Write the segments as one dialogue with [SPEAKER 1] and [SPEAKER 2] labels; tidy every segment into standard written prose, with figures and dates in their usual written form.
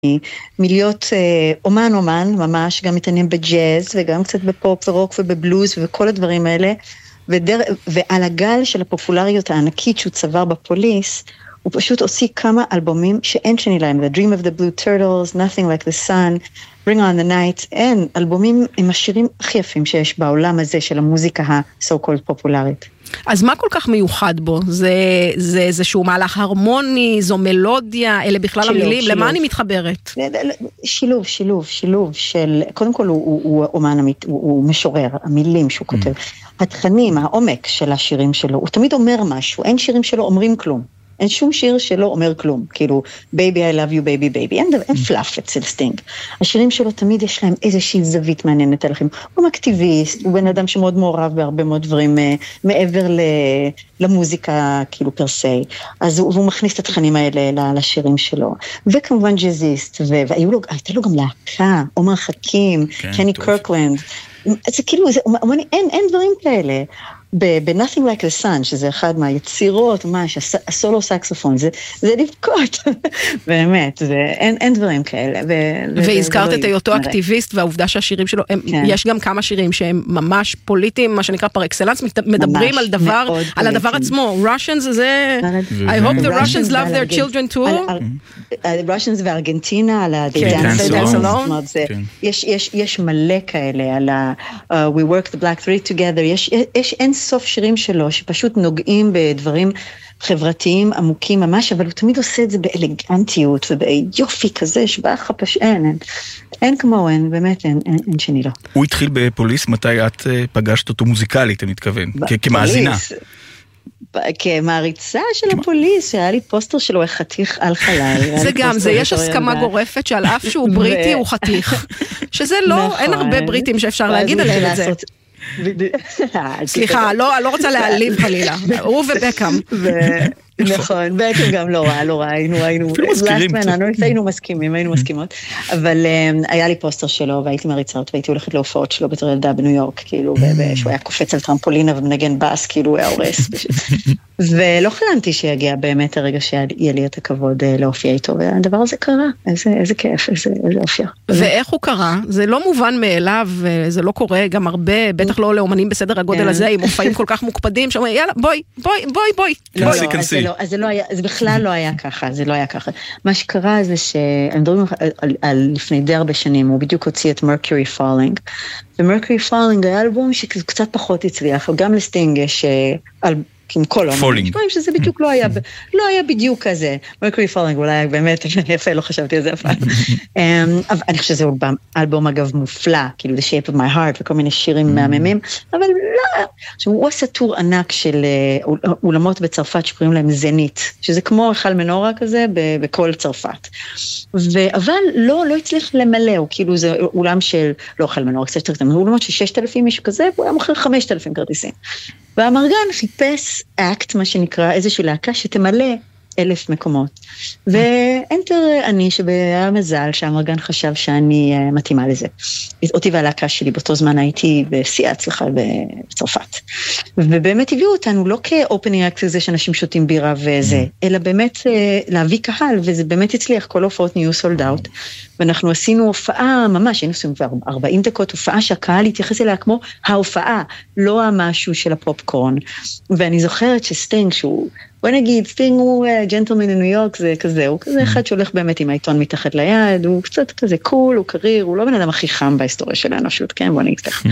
[SPEAKER 1] מלהיות אומן ממש, גם מתעניין בג'אז וגם קצת בפופ ורוק ובבלוז וכל הדברים האלה, ועל הגל של הפופולריות הענקית שהוא צבר בפוליס, הוא פשוט הוציא כמה אלבומים שאין שני להם, The Dream of the Blue Turtles, Nothing Like the Sun, Bring on the Night, אין, אלבומים עם השירים הכי יפים שיש בעולם הזה של המוזיקה ה-so called פופולרית.
[SPEAKER 2] אז מה כל כך מיוחד בו? זה איזשהו מהלך הרמוני, זו מלודיה, אלה בכלל המילים, למה אני מתחברת?
[SPEAKER 1] שילוב של, קודם כל הוא אומן, הוא משורר, המילים שהוא כותב, התכנים, העומק של השירים שלו, הוא תמיד אומר משהו, אין שירים שלו אומרים כלום. אין שום שיר שלא אומר כלום, כאילו, baby I love you, baby, baby, אין פלאף אצל סטינג. השירים שלו תמיד יש להם איזושהי זווית מעניינת עליכם. הוא אקטיביסט, הוא בן אדם שמאוד מעורב בהרבה מאוד דברים, מעבר למוזיקה, כאילו פרסי. אז הוא מכניס את התכנים האלה לשירים שלו. וכמובן ג'אזיסט, והייתה לו גם להקה, עומר חכים, קני קרקלנד. זה כאילו, אין דברים כאלה. ב-Nothing Like the Sun, שזה אחד מהיצירות, ממש, הסולו סקסופון, זה לבכות, באמת, אין דברים כאלה.
[SPEAKER 2] והזכרת את היותו אקטיביסט, והעובדה שהשירים שלו, יש גם כמה שירים שהם ממש פוליטיים, מה שנקרא פר אקסלנס, מדברים על הדבר עצמו, Russians זה, I hope the Russians love their children too.
[SPEAKER 1] Russians וארגנטינה, על ה-Dance Alone, יש מלא כאלה, על We Work the Black Three Together, יש אין סוף שירים שלו, שפשוט נוגעים בדברים חברתיים עמוקים ממש, אבל הוא תמיד עושה את זה באלגנטיות וביופי כזה, שבח פשען, אין כמוהן, באמת אין שני לו.
[SPEAKER 3] הוא התחיל בפוליס, מתי את פגשת אותו מוזיקלית, אני מתכוון, כמאזינה?
[SPEAKER 1] כמעריצה של הפוליס, שהיה לי פוסטר שלו חתיך על חלל.
[SPEAKER 2] זה גם, זה יש הסכמה גורפת שעל אף שהוא בריטי הוא חתיך, שזה לא, אין הרבה בריטים שאפשר להגיד עליהם את זה. סליחה, לא רוצה להעליב חלילה, הוא ובקאם.
[SPEAKER 1] נכון, בקאם גם לא רע, היינו מסכימות, אבל היה לי פוסטר שלו, והייתי מריצה אותו, והייתי הולכת להופעות שלו בתור ילדה בניו יורק, כאילו, שהוא היה קופץ על טרמפולינה ומנגן בס, כאילו, היה הורס. ולא חלמתי שיגיע באמת הרגע שיהיה לי את הכבוד להופיע איתו, והדבר הזה קרה, איזה כיף, איזה אופיה.
[SPEAKER 2] ואיך הוא קרה? זה לא מובן מאליו, זה לא קורה גם הרבה, בטח לא לאומנים בסדר הגודל הזה, עם מופעים כל כך מוקפדים, שאומרים, יאללה, בואי.
[SPEAKER 1] אז זה בכלל לא היה ככה, זה לא היה ככה. מה שקרה זה שמדברים על לפני די הרבה שנים, הוא בדיוק הוציא את Mercury Falling, ו-Mercury Falling היה אלבום שקצת פחות הצליח, גם לסטינג יש עם כל אומנים, שזה בדיוק לא היה בדיוק כזה. Mercury Falling אולי באמת יפה, לא חשבתי על זה אף פעם. אבל אני חושב שזה אלבום אגב מופלא, כאילו The Shape of My Heart וכל מיני שירים מהממים, אבל לא, הוא עושה טור ענק של אולמות בצרפת שקוראים להם זנית, שזה כמו חל מנורה כזה בכל צרפת. אבל לא הצליח למלא, הוא כאילו זה אולם של, לא חל מנורה, קצת יותר קטן, אולמות של 6,000 מישהו כזה, והוא היה מוכר 5,000 כרטיסים. והמרגן חיפש אקט, מה שנקרא, איזושהי להקה שתמלא 1,000 מקומות. ואנטר אני, שהיה מזל שהמרגן חשב שאני מתאימה לזה. אותי והלהקה שלי, באותו זמן הייתי בשיא ההצלחה בצרפת. ובאמת הביאו אותנו לא כאופנינג אקט הזה שאנשים שותים בירה וזה, אלא באמת להביא קהל, וזה באמת הצליח, כל הופעות נהיו סולד אאוט. ואנחנו עשינו הופעה ממש, היינו עושים כבר 40 דקות, הופעה שהקהל התייחס אליה כמו ההופעה, לא המשהו של הפופקורן. ואני זוכרת שסטינג, שהוא, בוא נגיד, סטינג הוא ג'נטלמן לניו יורק, זה כזה, הוא כזה אחד שהולך באמת עם העיתון מתחת ליד, הוא קצת כזה קול, הוא קריר, הוא לא בן אדם הכי חם בהיסטוריה של האנושות, כן, בוא נגיד כך.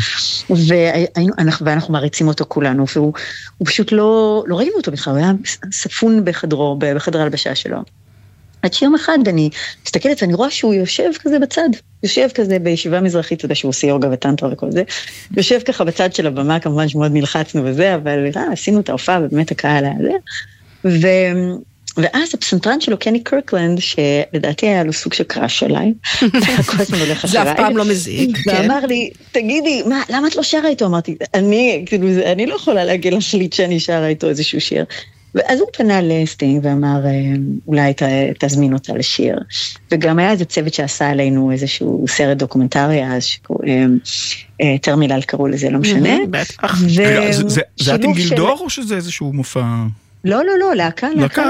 [SPEAKER 1] ואנחנו מעריצים אותו כולנו, והוא פשוט לא ראינו אותו בכלל, הוא היה ספון בחדר הלבשה שלו. עד שיום אחד אני מסתכלת ואני רואה שהוא יושב כזה בצד, יושב כזה בישיבה מזרחית, אתה יודע שהוא עושה יוגה וטנטרה וכל זה, יושב ככה בצד של הבמה, כמובן שמאוד מלחצנו וזה, אבל עשינו את ההופעה ובאמת הקהל היה זה, ואז הפסנתרן שלו, קני קרקלנד, שלדעתי היה לו סוג של קראש עליי, כל הזמן הולך אחריי.
[SPEAKER 2] זה אף פעם לא מזיק.
[SPEAKER 1] ואמר לי, תגידי, למה את לא שרה איתו? אמרתי, אני לא יכולה להגיד לשליט שאני שרה איתו איזשהו שיר. ואז הוא פנה לסטינג ואמר, אולי תזמין אותה לשיר. וגם היה איזה צוות שעשה עלינו איזשהו סרט דוקומנטרי, אז טרמינל קראו לזה, לא משנה.
[SPEAKER 3] זה את עם גילדור או שזה איזשהו מופע?
[SPEAKER 1] לא, להקה,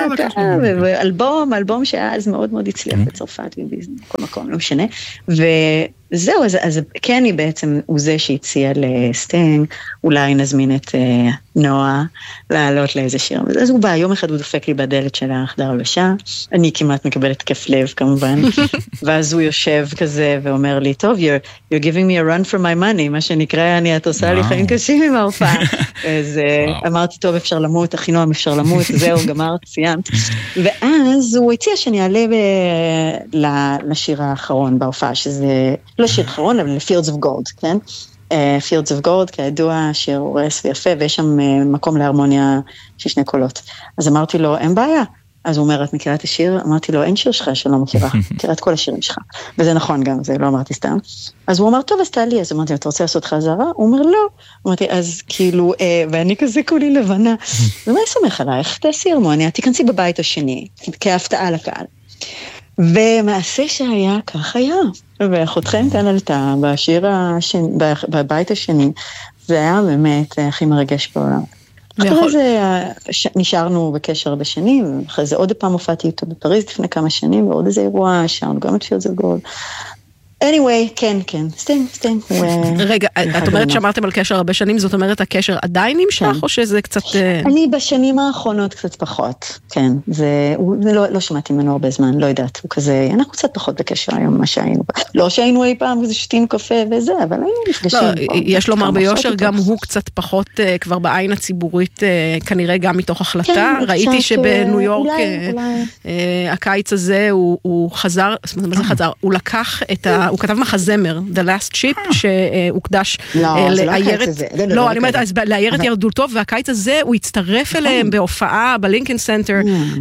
[SPEAKER 1] אלבום שהיה אז מאוד מאוד הצליח בצרפת, בכל מקום, לא משנה, וזהו, אז קני בעצם הוא זה שהציע לסטינג, אולי נזמין את נועה לעלות לאיזה שיר, אז הוא בא, יום אחד הוא דופק לי בדלת של החדר הלבשה, אני כמעט מקבלת כיף לב כמובן, ואז הוא יושב כזה ואומר לי, טוב, you're giving me a run for my money, מה שנקרא, את עושה לי חיים קשים עם ההופעה, אז אמרתי, טוב, אפשר למות, אחינועם אפשר למות, זהו, גמרת, סיימת, ואז הוא הציע שאני אעלה לשיר האחרון בהופעה, שזה לא שיר אחרון, אבל Fields of Gold, כן? Fields of Gold, כידוע, שיר הורס ויפה, ויש שם מקום להרמוניה של 2 קולות. אז אמרתי לו, אין בעיה. אז הוא אומר, את מכירה את השיר? אמרתי לו, אין שיר שלך שלא מכירה, מכירה את כל השירים שלך. וזה נכון גם, זה לא אמרתי סתם. אז הוא אמר, טוב, אז תעלי, אז אמרתי, אתה רוצה לעשות חזרה? הוא אומר, לא. אמרתי, אז כאילו, ואני כזה כולי לבנה. ומה יסמך עלייך? תעשי הרמוניה, תיכנסי בבית השני, כהפתעה לקהל. ומעשה שהיה, כך היה. ואחותכם כאן עלתה בשיר בבית השני, זה היה באמת הכי מרגש בעולם. אחרי זה נשארנו בקשר הרבה שנים, אחרי זה עוד פעם הופעתי איתו בפריז לפני כמה שנים, ועוד איזה אירוע, שרנו גם את Fields of Gold. anyway, כן, סטינג.
[SPEAKER 2] רגע, את אומרת שאמרתם על קשר הרבה שנים, זאת אומרת הקשר עדיין נמשך, או שזה קצת...
[SPEAKER 1] אני בשנים האחרונות קצת פחות, כן, לא שמעתי ממנו הרבה זמן, לא יודעת, הוא כזה, אנחנו קצת פחות בקשר היום, מה שהיינו, לא שהיינו אי פעם, וזה שתים קפה וזה, אבל היינו נפגשים.
[SPEAKER 2] יש לומר ביושר, גם הוא קצת פחות כבר בעין הציבורית, כנראה גם מתוך החלטה, ראיתי שבניו יורק, הקיץ הזה, הוא חזר, מה זה חזר? הוא לקח את הוא כתב מחזמר, The Last Ship, שהוקדש לעיירת, לא, אני אומרת, לעיירת ילדותו, והקיץ הזה הוא הצטרף אליהם בהופעה בלינקן סנטר,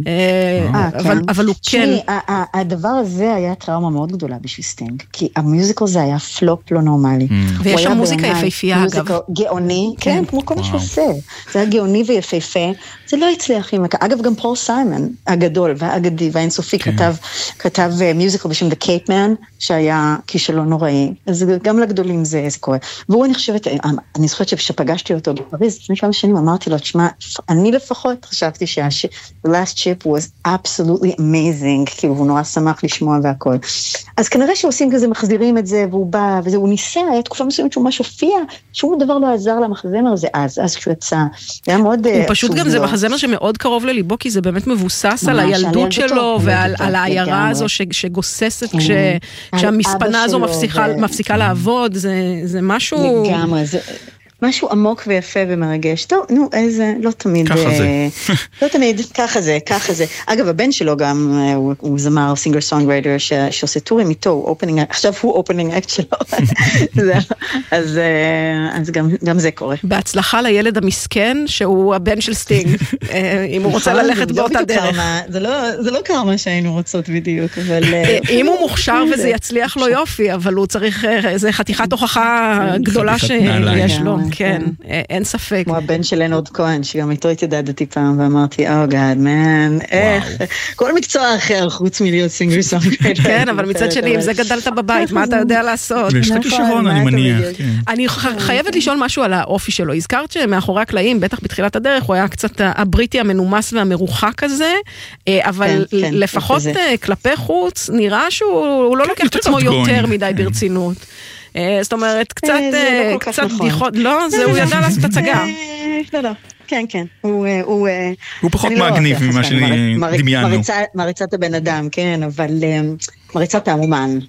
[SPEAKER 2] אבל הוא כן.
[SPEAKER 1] הדבר הזה היה טראומה מאוד גדולה בשביל סטינג, כי המיוזיקל זה היה פלופ לא נורמלי.
[SPEAKER 2] ויש שם מוזיקה יפהפייה, אגב.
[SPEAKER 1] גאוני, כן, כמו כל מה שעושה. זה היה גאוני ויפהפה, זה לא הצליח עם... אגב, גם פול סיימון, הגדול והאגדי והאינסופי, כתב מיוזיקל בשם The Cape Man, שהיה כישלון נוראי, אז גם לגדולים זה קורה. והוא אני זוכרת שפגשתי אותו בפריז, לפני כמה שנים אמרתי לו, תשמע, אני לפחות חשבתי The Last Ship was absolutely amazing, כאילו הוא נורא שמח לשמוע והכל. אז כנראה שעושים כזה, מחזירים את זה, והוא בא, וזה, הוא ניסה, היה תקופה מסוימת שהוא ממש הופיע, שום דבר לא עזר למחזמר הזה אז כשהוא יצא, זה היה מאוד...
[SPEAKER 2] הוא פשוט גם זה מחזמר שמאוד קרוב לליבו, כי זה באמת מבוסס על הילדות שלו, ועל העיירה הזו שגוססת כשהמספנה הזו מפסיקה לעבוד, זה משהו...
[SPEAKER 1] לגמרי, זה... משהו עמוק ויפה ומרגש. טוב, נו, איזה, לא תמיד...
[SPEAKER 3] ככה זה.
[SPEAKER 1] לא תמיד, ככה זה. אגב, הבן שלו גם, הוא זמר, סינגר סונגרייטר, שעושה טורים איתו, עכשיו הוא אופנינג אקט שלו. אז גם זה קורה.
[SPEAKER 2] בהצלחה לילד המסכן, שהוא הבן של סטינג, אם הוא רוצה ללכת באותה דרך.
[SPEAKER 1] זה לא קרמה שהיינו רוצות בדיוק, אבל...
[SPEAKER 2] אם הוא מוכשר וזה יצליח לו יופי, אבל הוא צריך, זה חתיכת הוכחה גדולה שיש לו. כן, אין ספק.
[SPEAKER 1] כמו הבן של לנורד כהן, שגם איתו התיידדתי פעם, ואמרתי, oh God, man, איך, כל מקצוע אחר, חוץ מלהיות סינגר סונגרייטר.
[SPEAKER 2] כן, אבל מצד שני, אם זה גדלת בבית, מה אתה יודע לעשות?
[SPEAKER 3] ויש לך כישרון, אני מניח.
[SPEAKER 2] אני חייבת לשאול משהו על האופי שלו. הזכרת שמאחורי הקלעים, בטח בתחילת הדרך, הוא היה קצת הבריטי המנומס והמרוחק הזה, אבל לפחות כלפי חוץ, נראה שהוא לא לוקח את עצמו יותר מדי ברצינות. זאת אומרת, קצת בדיחות, לא, הוא ידע לעשות הצגה.
[SPEAKER 1] לא, כן, הוא
[SPEAKER 3] פחות מגניב ממה שדמיינו.
[SPEAKER 1] מריצת הבן אדם, כן, אבל מריצת האומן.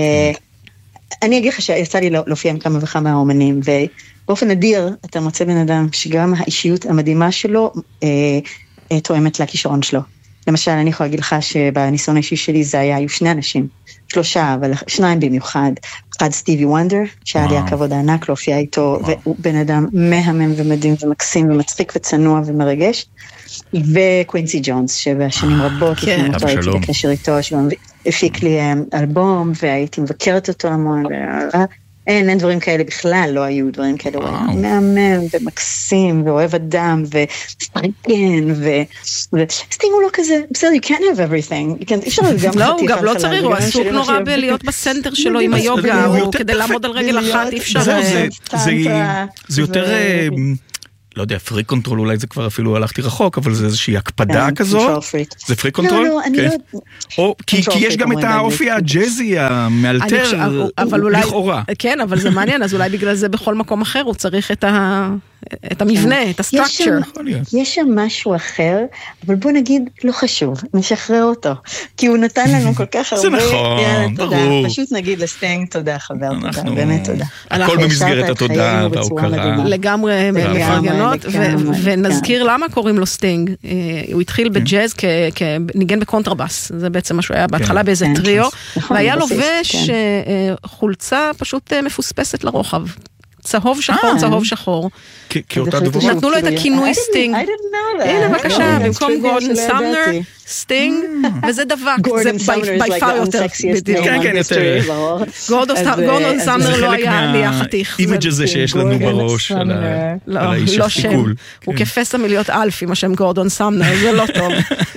[SPEAKER 1] אני אגיד לך שיצא לי להופיע עם כמה וכמה האומנים, ובאופן נדיר אתה מוצא בן אדם שגם האישיות המדהימה שלו תואמת לכישרון שלו. למשל, אני יכולה להגיד לך שבניסיון האישי שלי זה היו 2 אנשים, 3, אבל 2 במיוחד. אחד סטיבי וונדר, שהיה לי הכבוד הענק להופיע איתו, והוא בן אדם מהמם ומדהים ומצחיק וצנוע ומרגש, וקווינסי ג'ונס, שבשנים רבות, הייתי בקשר איתו, שגם הפיק לי אלבום, והייתי מבקרת אותו המון, אין דברים כאלה בכלל, לא היו דברים כאלה, הוא היה מהמם ומקסים, ואוהב אדם, וסטרגן, וסטינג הוא לא כזה, בסדר, you can't have everything,
[SPEAKER 2] לא, הוא גם לא צריך, הוא עסוק נורא בלהיות בסנטר שלו עם היוגה, או כדי לעמוד על רגל אחת, אי אפשר...
[SPEAKER 3] זה יותר... לא יודע, פרי קונטרול, אולי זה כבר אפילו הלכתי רחוק, אבל זה איזושהי הקפדה כזאת. זה פרי קונטרול?
[SPEAKER 1] לא, אני לא...
[SPEAKER 3] כי יש גם את האופי הג'אזי המאלתר, לכאורה.
[SPEAKER 2] כן, אבל זה מעניין, אז אולי בגלל זה בכל מקום אחר הוא צריך את המבנה, את הסטרקצ'ר.
[SPEAKER 1] יש שם משהו אחר, אבל בוא נגיד, לא חשוב, נשחרר אותו. כי הוא נתן לנו כל כך הרבה...
[SPEAKER 3] זה נכון, ברור.
[SPEAKER 1] פשוט נגיד לסטינג, תודה חבר, תודה, באמת תודה.
[SPEAKER 3] הכל במסגרת התודה וההוקרה.
[SPEAKER 2] לגמרי מפרגנות, ונזכיר למה קוראים לו סטינג. הוא התחיל בג'אז כניגן בקונטרבאס, זה בעצם מה שהוא היה בהתחלה באיזה טריו, והיה לובש חולצה פשוט מפוספסת לרוחב. צהוב שחור, צהוב שחור.
[SPEAKER 3] כאותה דבורה.
[SPEAKER 2] נתנו לו את הכינוי סטינג. הנה בבקשה, במקום גורדון סמנר, סטינג, וזה דבק, זה ביפר יותר.
[SPEAKER 3] כן, כן, יותר.
[SPEAKER 2] גורדון סמנר לא היה נהיה חתיך.
[SPEAKER 3] האימג' הזה שיש לנו בראש, על האיש הפיקול.
[SPEAKER 2] הוא כפסע מלהיות אלף עם השם גורדון סמנר, זה לא טוב.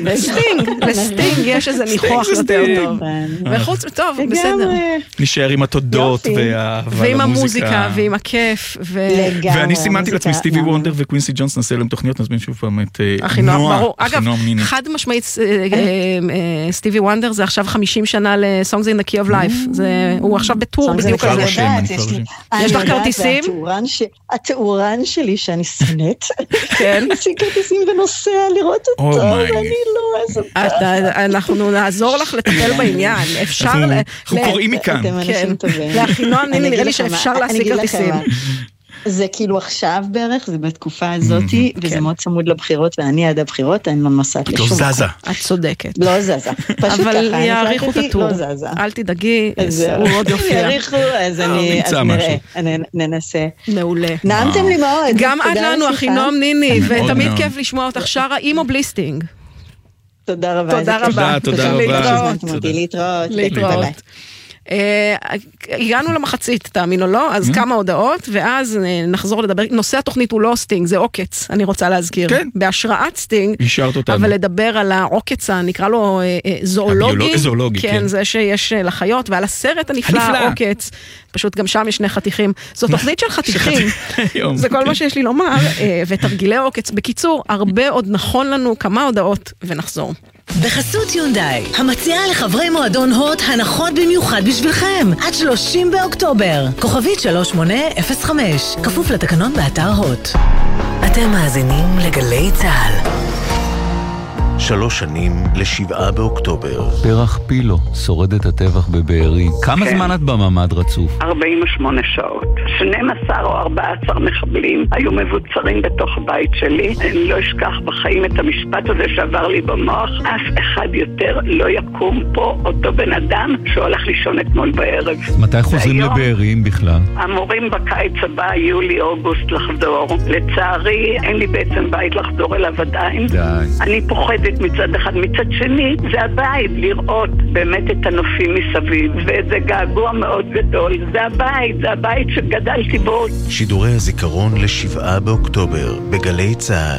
[SPEAKER 2] לסטינג יש איזה ניחוח יותר טוב. וחוץ, טוב, בסדר.
[SPEAKER 3] נשאר עם התודות והאהבה
[SPEAKER 2] ועם המוזיקה ועם הכיף.
[SPEAKER 3] ואני סימנתי לעצמי סטיבי וונדר וקווינסי ג'ונס, נעשה להם תוכניות, נזמין שוב פעם את
[SPEAKER 2] נועה. אגב, חד משמעית סטיבי וונדר זה עכשיו 50 שנה ל-Songs in the Key of Life, הוא עכשיו בטור בדיוק על זה. יש לך כרטיסים?
[SPEAKER 1] התאורן שלי שאני סנט, עושים כרטיסים ונוסע לראות אותו, ואני לא
[SPEAKER 2] אנחנו נעזור לך לטפל בעניין, אפשר...
[SPEAKER 3] אנחנו קוראים מכאן.
[SPEAKER 2] לאחינועם ניני נראה לי שאפשר להשיג כרטיסים.
[SPEAKER 1] זה כאילו עכשיו בערך, זה בתקופה הזאת, וזה מאוד צמוד לבחירות, ואני עד הבחירות, אני לא נוסעת לשום.
[SPEAKER 3] לא זזה.
[SPEAKER 2] את צודקת.
[SPEAKER 1] לא זזה. פשוט ככה,
[SPEAKER 2] אבל יעריכו את הטור. אל תדאגי, הוא עוד יופיע.
[SPEAKER 1] יעריכו, אז נראה, ננסה.
[SPEAKER 2] מעולה.
[SPEAKER 1] נעמתם לי מאוד.
[SPEAKER 2] גם עד לנו, אחינועם ניני, ותמיד כיף לשמוע אותך שרה עם או בלי סטינג.
[SPEAKER 1] תודה רבה.
[SPEAKER 2] תודה רבה.
[SPEAKER 3] תודה רבה.
[SPEAKER 1] להתראות.
[SPEAKER 2] הגענו למחצית, תאמין או לא, אז כמה הודעות, ואז נחזור לדבר. נושא התוכנית הוא לא סטינג, זה עוקץ, אני רוצה להזכיר. בהשראת סטינג, אבל לדבר על העוקץ, נקרא לו זואולוגי, כן, זה שיש לחיות, ועל הסרט הנפלא, העוקץ, פשוט גם שם יש שני חתיכים. זו תוכנית של חתיכים, זה כל מה שיש לי לומר, ותרגילי עוקץ. בקיצור, הרבה עוד נכון לנו, כמה הודעות, ונחזור.
[SPEAKER 4] בחסות יונדאי, המציעה לחברי מועדון הוט הנחות במיוחד בשבילכם, עד 30 באוקטובר. כוכבית 3805, כפוף לתקנון באתר הוט. אתם מאזינים לגלי צהל.
[SPEAKER 5] 3 שנים ל7 באוקטובר.
[SPEAKER 6] פרח פילו, שורדת הטבח בבארי. כמה זמן את בממד רצוף?
[SPEAKER 7] 48 שעות. 12 או 14 מחבלים היו מבוצרים בתוך הבית שלי. אני לא אשכח בחיים את המשפט הזה שעבר לי במוח. אף אחד יותר לא יקום פה אותו בן אדם שהולך לישון אתמול בערב.
[SPEAKER 6] מתי חוזרים לבארים בכלל?
[SPEAKER 7] אמורים בקיץ הבא, יולי-אוגוסט לחזור. לצערי, אין לי בעצם בית לחזור אליו עדיין.
[SPEAKER 6] די.
[SPEAKER 7] אני פוחדת מצד אחד, מצד שני זה הבית, לראות באמת את הנופים מסביב, וזה געגוע מאוד גדול, זה הבית שגדלתי בו.
[SPEAKER 5] שידורי הזיכרון ל7 באוקטובר בגלי צהל.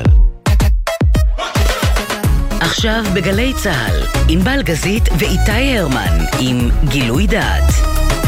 [SPEAKER 4] עכשיו בגלי צהל, עם בלגזית ואיתי הרמן עם גילוי דעת.